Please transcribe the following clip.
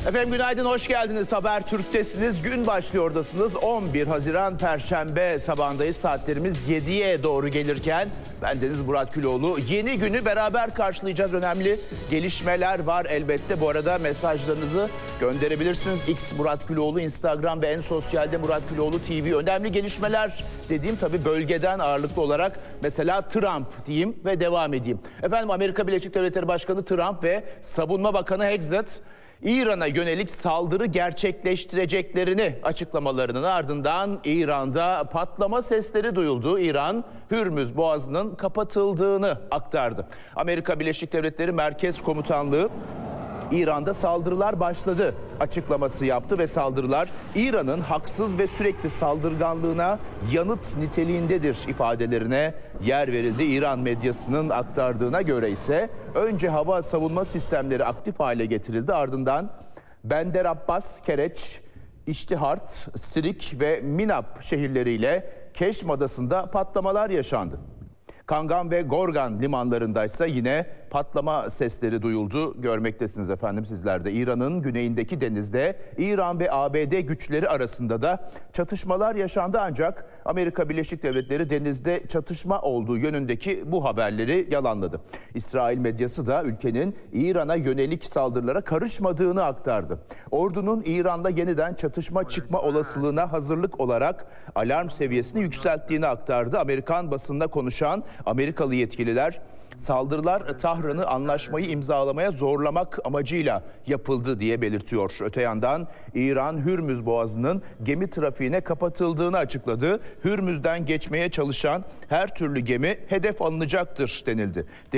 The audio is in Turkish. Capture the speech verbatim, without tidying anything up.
Efendim günaydın, hoş geldiniz. Habertürk'tesiniz. Gün başlıyordasınız. on bir Haziran Perşembe sabahındayız. Saatlerimiz yediye doğru gelirken ben Deniz Murat Güloğlu. Yeni günü beraber karşılayacağız. Önemli gelişmeler var elbette. Bu arada mesajlarınızı gönderebilirsiniz. X Murat Güloğlu, Instagram ve en sosyalde Murat Güloğlu T V. Önemli gelişmeler dediğim tabii bölgeden ağırlıklı olarak mesela Trump diyeyim ve devam edeyim. Efendim Amerika Birleşik Devletleri Başkanı Trump ve Savunma Bakanı Hegseth İran'a yönelik saldırı gerçekleştireceklerini açıklamalarının ardından İran'da patlama sesleri duyuldu. İran, Hürmüz Boğazı'nın kapatıldığını aktardı. Amerika Birleşik Devletleri Merkez Komutanlığı İran'da saldırılar başladı açıklaması yaptı ve saldırılar İran'ın haksız ve sürekli saldırganlığına yanıt niteliğindedir ifadelerine yer verildi. İran medyasının aktardığına göre ise önce hava savunma sistemleri aktif hale getirildi, ardından Bender Abbas, Kereç, İştihart, Sirik ve Minab şehirleriyle Keşm Adası'nda patlamalar yaşandı. Kangan ve Gorgan limanlarındaysa yine patlama sesleri duyuldu. Görmektesiniz efendim sizler de. İran'ın güneyindeki denizde İran ve A B D güçleri arasında da çatışmalar yaşandı, ancak Amerika Birleşik Devletleri denizde çatışma olduğu yönündeki bu haberleri yalanladı. İsrail medyası da ülkenin İran'a yönelik saldırılara karışmadığını aktardı. Ordunun İran'da yeniden çatışma çıkma olasılığına hazırlık olarak alarm seviyesini yükselttiğini aktardı. Amerikan basınında konuşan Amerikalı yetkililer, saldırılar Tahran'ı anlaşmayı imzalamaya zorlamak amacıyla yapıldı diye belirtiyor. Öte yandan İran, Hürmüz Boğazı'nın gemi trafiğine kapatıldığını açıkladı. Hürmüz'den geçmeye çalışan her türlü gemi hedef alınacaktır denildi.